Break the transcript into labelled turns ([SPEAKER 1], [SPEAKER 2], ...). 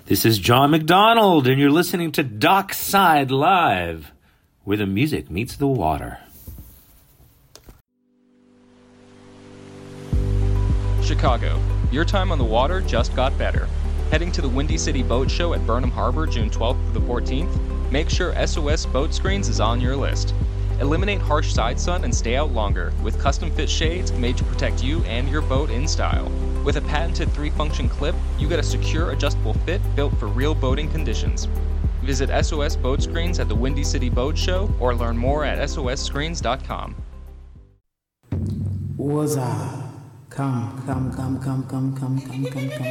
[SPEAKER 1] This is John McDonald, and you're listening to Dockside Live, where the music meets the water.
[SPEAKER 2] Chicago, your time on the water just got better. Heading to the Windy City Boat Show at Burnham Harbor June 12th to the 14th? Make sure SOS Boat Screens is on your list. Eliminate harsh side sun and stay out longer with custom-fit shades made to protect you and your boat in style. With a patented 3-function clip, you get a secure adjustable fit built for real boating conditions. Visit SOS Boat Screens at the Windy City Boat Show or learn more at sosscreens.com.
[SPEAKER 3] Waza, come.